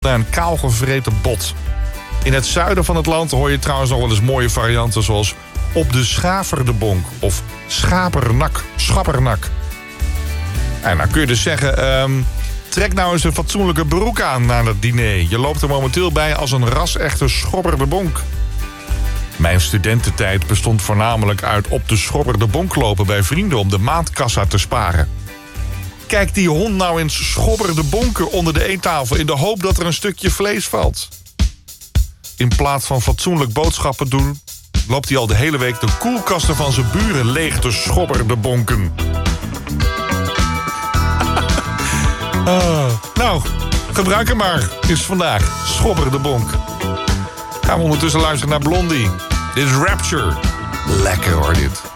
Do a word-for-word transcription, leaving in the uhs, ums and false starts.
naar een kaalgevreten bot. In het zuiden van het land hoor je trouwens nog wel eens mooie varianten... zoals op de schaverdebonk of schapernak, schappernak. En dan kun je dus zeggen... Um, trek nou eens een fatsoenlijke broek aan na het diner. Je loopt er momenteel bij als een ras-echte schobberdebonk. Mijn studententijd bestond voornamelijk uit op de schobberdebonk lopen bij vrienden... om de maandkassa te sparen. Kijk die hond nou eens schobberdebonken onder de eettafel... in de hoop dat er een stukje vlees valt. In plaats van fatsoenlijk boodschappen doen... loopt hij al de hele week de koelkasten van zijn buren leeg te schobberdebonken. uh, nou, gebruik hem maar. Is vandaag schobberdebonk. Gaan we ondertussen luisteren naar Blondie. Dit is Rapture. Lekker hoor dit.